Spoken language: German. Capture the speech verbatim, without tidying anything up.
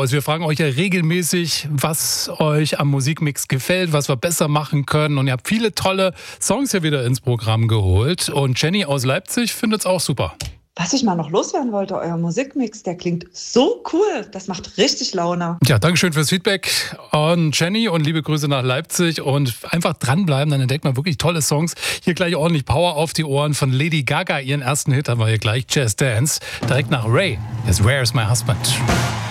aus. Wir fragen euch ja regelmäßig, was euch am Musikmix gefällt, was wir besser machen können. Und ihr habt viele tolle Songs hier wieder ins Programm geholt. Und Jenny aus Leipzig findet es auch super. Was ich mal noch loswerden wollte, euer Musikmix, der klingt so cool. Das macht richtig Laune. Ja, Dankeschön fürs Feedback an Jenny und liebe Grüße nach Leipzig. Und einfach dranbleiben, dann entdeckt man wirklich tolle Songs. Hier gleich ordentlich Power auf die Ohren von Lady Gaga. Ihren ersten Hit haben wir hier gleich, Jazz Dance. Direkt nach Ray. Yes, Where's My Husband?